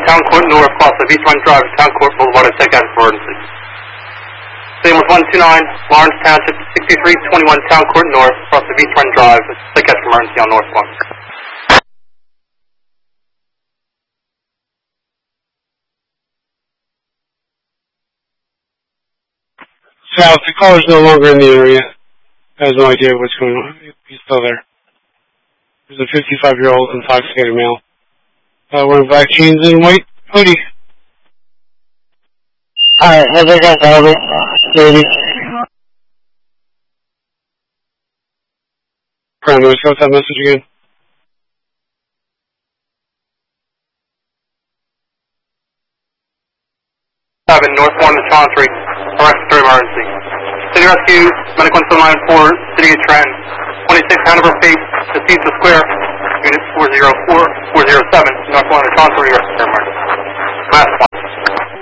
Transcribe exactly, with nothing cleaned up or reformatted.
Town Court North, cross of East Run Drive, Town Court Boulevard, at Tech emergency. Same with one two nine, Lawrence Township, sixty-three twenty-one Town Court North, cross of East Run Drive, Tech emergency on North one. South, the caller's no longer in the area. I have no idea what's going on. He's still there. There's a fifty-five-year-old intoxicated male. Uh, wearing black jeans and white hoodie. Alright, I think I got it. Maybe. Crown Noise, what's that message again? Seven, North one, the Chauncey, respiratory emergency. City Rescue, Medical Info Line four, City of Trent, twenty-six Hanover Face, Deceased Square, Unit four zero four, four zero seven, North one, the Chauncey, respiratory emergency. Last one.